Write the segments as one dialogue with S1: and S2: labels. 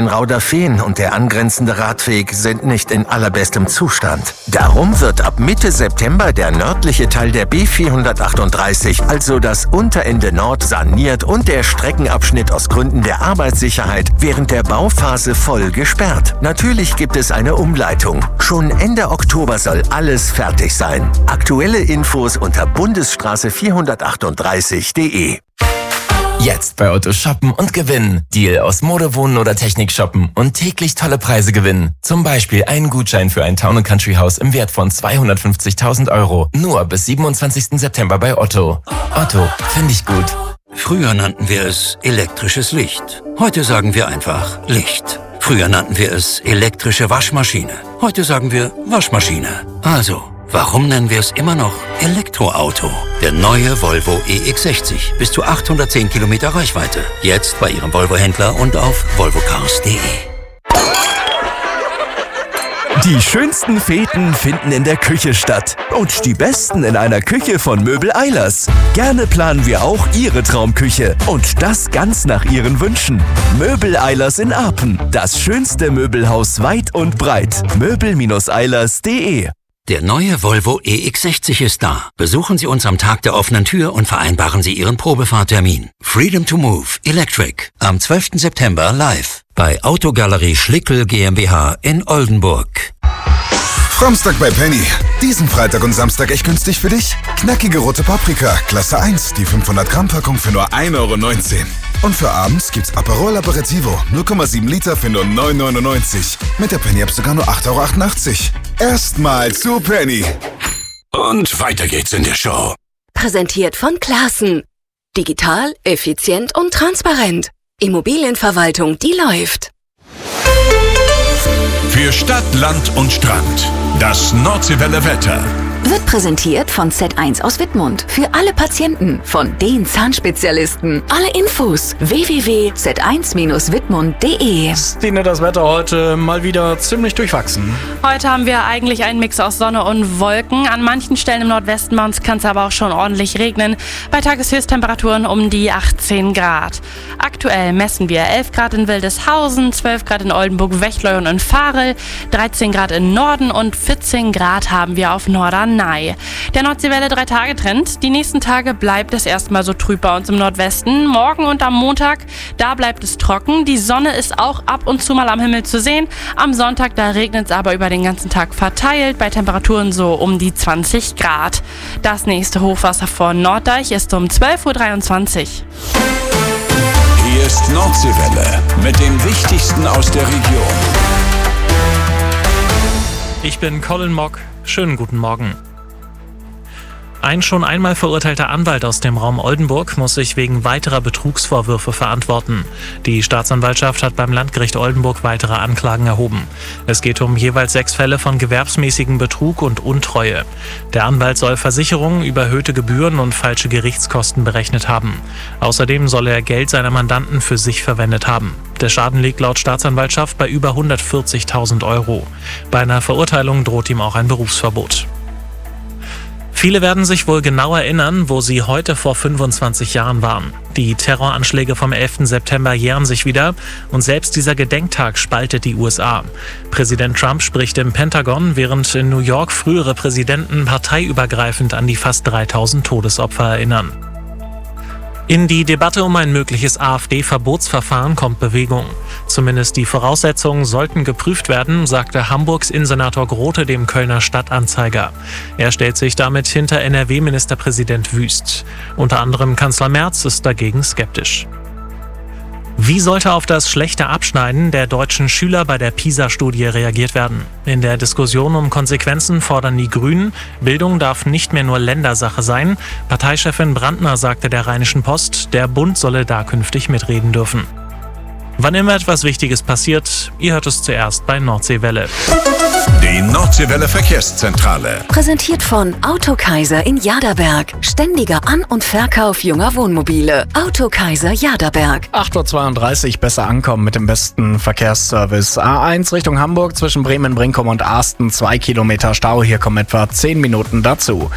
S1: Rauderfehn und der angrenzende Radweg sind nicht in allerbestem Zustand. Darum wird ab Mitte September der nördliche Teil der B438, also das Unterende Nord, saniert und der Streckenabschnitt aus Gründen der Arbeitssicherheit während der Bauphase voll gesperrt. Natürlich gibt es eine Umleitung. Schon Ende Oktober soll alles fertig sein. Aktuelle Infos unter bundesstraße438.de.
S2: Jetzt bei Otto shoppen und gewinnen. Deal aus Mode, Wohnen oder Technik shoppen und täglich tolle Preise gewinnen. Zum Beispiel einen Gutschein für ein Town & Country Haus im Wert von 250.000 €. Nur bis 27. September bei Otto. Otto, finde ich gut.
S3: Früher nannten wir es elektrisches Licht. Heute sagen wir einfach Licht. Früher nannten wir es elektrische Waschmaschine. Heute sagen wir Waschmaschine. Also, warum nennen wir es immer noch Elektroauto? Der neue Volvo EX60. Bis zu 810 Kilometer Reichweite. Jetzt bei Ihrem Volvo-Händler und auf volvocars.de.
S4: Die schönsten Feten finden in der Küche statt. Und die besten in einer Küche von Möbel Eilers. Gerne planen wir auch Ihre Traumküche. Und das ganz nach Ihren Wünschen. Möbel Eilers in Apen. Das schönste Möbelhaus weit und breit. möbel-eilers.de.
S3: Der neue Volvo EX60 ist da. Besuchen Sie uns am Tag der offenen Tür und vereinbaren Sie Ihren Probefahrtermin. Freedom to Move Electric. Am 12. September live. Bei Autogalerie Schlickel GmbH in Oldenburg.
S5: Framstag bei Penny. Diesen Freitag und Samstag echt günstig für dich? Knackige rote Paprika, Klasse 1, die 500 Gramm Packung für nur 1,19 €. Und für abends gibt's Aperol Aperitivo, 0,7 Liter für nur 9,99 €. Mit der Penny-App sogar nur 8,88 €. Erstmal zu Penny.
S6: Und weiter geht's in der Show.
S7: Präsentiert von Classen. Digital, effizient und transparent. Immobilienverwaltung, die läuft.
S6: Für Stadt, Land und Strand. Das Nordseewelle Wetter.
S8: Wird präsentiert von Z1 aus Wittmund. Für alle Patienten, von den Zahnspezialisten. Alle Infos www.z1-wittmund.de.
S9: Stine, das Wetter heute mal wieder ziemlich durchwachsen.
S10: Heute haben wir eigentlich einen Mix aus Sonne und Wolken. An manchen Stellen im Nordwesten bei uns kann es aber auch schon ordentlich regnen. Bei Tageshöchsttemperaturen um die 18 Grad. Aktuell messen wir 11 Grad in Wildeshausen, 12 Grad in Oldenburg, Wechleu und in Varel, 13 Grad im Norden und 14 Grad haben wir auf Norderney. Der Nordseewelle 3-Tage-Trend. Die nächsten Tage bleibt es erstmal so trüb bei uns im Nordwesten. Morgen und am Montag, da bleibt es trocken. Die Sonne ist auch ab und zu mal am Himmel zu sehen. Am Sonntag, da regnet es aber über den ganzen Tag verteilt, bei Temperaturen so um die 20 Grad. Das nächste Hochwasser vor Norddeich ist um 12:23 Uhr.
S6: Hier ist Nordseewelle mit dem Wichtigsten aus der Region.
S11: Ich bin Colin Mock. Schönen guten Morgen. Ein schon einmal verurteilter Anwalt aus dem Raum Oldenburg muss sich wegen weiterer Betrugsvorwürfe verantworten. Die Staatsanwaltschaft hat beim Landgericht Oldenburg weitere Anklagen erhoben. Es geht um jeweils 6 Fälle von gewerbsmäßigem Betrug und Untreue. Der Anwalt soll Versicherungen, überhöhte Gebühren und falsche Gerichtskosten berechnet haben. Außerdem soll er Geld seiner Mandanten für sich verwendet haben. Der Schaden liegt laut Staatsanwaltschaft bei über 140.000 €. Bei einer Verurteilung droht ihm auch ein Berufsverbot. Viele werden sich wohl genau erinnern, wo sie heute vor 25 Jahren waren. Die Terroranschläge vom 11. September jähren sich wieder und selbst dieser Gedenktag spaltet die USA. Präsident Trump spricht im Pentagon, während in New York frühere Präsidenten parteiübergreifend an die fast 3000 Todesopfer erinnern. In die Debatte um ein mögliches AfD-Verbotsverfahren kommt Bewegung. Zumindest die Voraussetzungen sollten geprüft werden, sagte Hamburgs Innensenator Grote dem Kölner Stadtanzeiger. Er stellt sich damit hinter NRW-Ministerpräsident Wüst. Unter anderem Kanzler Merz ist dagegen skeptisch. Wie sollte auf das schlechte Abschneiden der deutschen Schüler bei der PISA-Studie reagiert werden? In der Diskussion um Konsequenzen fordern die Grünen, Bildung darf nicht mehr nur Ländersache sein. Parteichefin Brandner sagte der Rheinischen Post, der Bund solle da künftig mitreden dürfen. Wann immer etwas Wichtiges passiert, ihr hört es zuerst bei Nordseewelle.
S6: Die Nordseewelle Verkehrszentrale.
S8: Präsentiert von Autokaiser in Jaderberg. Ständiger An- und Verkauf junger Wohnmobile. Autokaiser Jaderberg.
S9: 8:32 Uhr, besser ankommen mit dem besten Verkehrsservice. A1 Richtung Hamburg zwischen Bremen-Brinkum und Asten, 2 Kilometer Stau. Hier kommen etwa 10 Minuten dazu.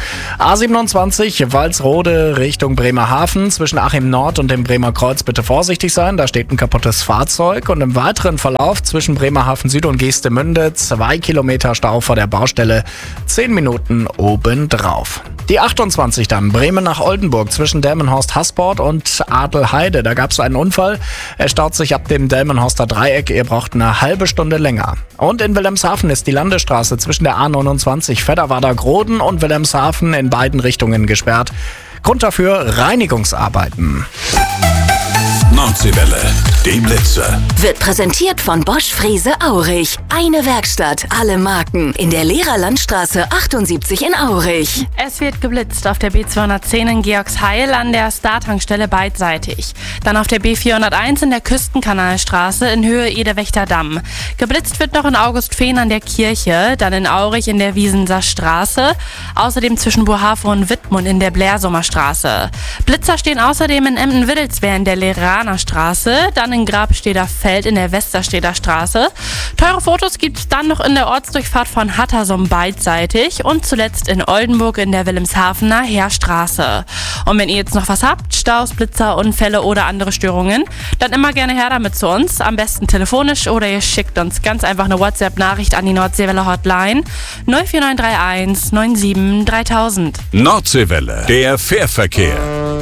S9: A27 Walsrode Richtung Bremerhaven zwischen Achim Nord und dem Bremer Kreuz bitte vorsichtig sein. Da steht ein kaputtes Fahrzeug. Und im weiteren Verlauf zwischen Bremerhaven Süd und Geestemünde 2 Kilometer Stau vor der Baustelle, 10 Minuten obendrauf. Die 28 dann, Bremen nach Oldenburg zwischen Delmenhorst-Hasport und Adelheide. Da gab es einen Unfall. Er staut sich ab dem Delmenhorster Dreieck. Ihr braucht eine halbe Stunde länger. Und in Wilhelmshaven ist die Landesstraße zwischen der A29 Fedderwader-Groden und Wilhelmshaven in beiden Richtungen gesperrt. Grund dafür Reinigungsarbeiten.
S6: Nordseewelle, die Blitzer.
S8: Wird präsentiert von Bosch Frese Aurich. Eine Werkstatt, alle Marken. In der Lehrerlandstraße 78 in Aurich.
S10: Es wird geblitzt auf der B210 in Georgsheil an der Star-Tankstelle beidseitig. Dann auf der B401 in der Küstenkanalstraße in Höhe Edewächter Damm. Geblitzt wird noch in Augustfehn an der Kirche, dann in Aurich in der Wiesenser Straße. Außerdem zwischen Bohave und Wittmund in der Blärsummer Straße. Blitzer stehen außerdem in Emden-Wittelswehr in der Leraner Straße, dann in Grabsteder Feld in der Westersteder Straße. Teure Fotos gibt's dann noch in der Ortsdurchfahrt von Hattersum beidseitig und zuletzt in Oldenburg in der Wilhelmshavener Heerstraße. Und wenn ihr jetzt noch was habt, Staus, Blitzer, Unfälle oder andere Störungen, dann immer gerne her damit zu uns, am besten telefonisch oder ihr schickt uns ganz einfach eine WhatsApp-Nachricht an die Nordseewelle Hotline 04931 97 3000.
S6: Nordseewelle, der Fährverkehr.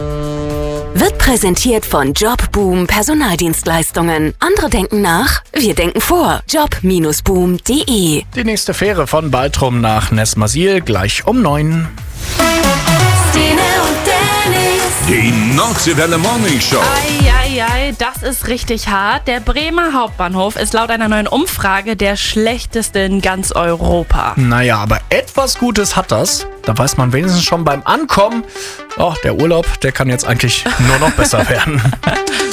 S8: Wird präsentiert von Jobboom Personaldienstleistungen. Andere denken nach, wir denken vor. Job-boom.de.
S9: Die nächste Fähre von Baltrum nach Nesmasil gleich um 9.
S6: Die Nordseewelle Morning Show.
S10: Eieiei, das ist richtig hart. Der Bremer Hauptbahnhof ist laut einer neuen Umfrage der schlechteste in ganz Europa.
S9: Naja, aber etwas Gutes hat das. Da weiß man wenigstens schon beim Ankommen, der Urlaub, der kann jetzt eigentlich nur noch besser werden.